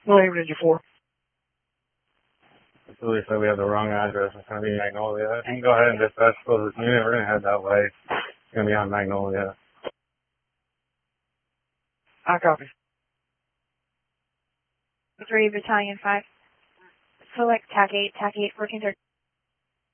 No, Ninja 4. It's really said we have the wrong address. It's going to be Magnolia. You can go ahead and dispatch closest unit. We're going to head that way. It's going to be on Magnolia. I copy. 3 Battalion 5. Select TAC 8, 1430.